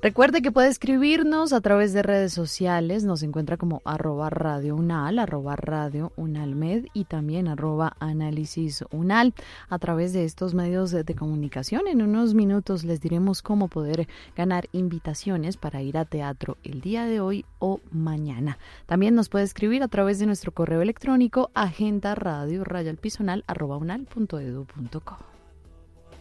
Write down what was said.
Recuerde que puede escribirnos a través de redes sociales, nos encuentra como @radiounal, @radiounalmed y también @análisis_unal. A través de estos medios de comunicación, en unos minutos les diremos cómo poder ganar invitaciones para ir a teatro el día de hoy o mañana. También nos puede escribir a través de nuestro correo electrónico agendaradio_unal@unal.edu.co.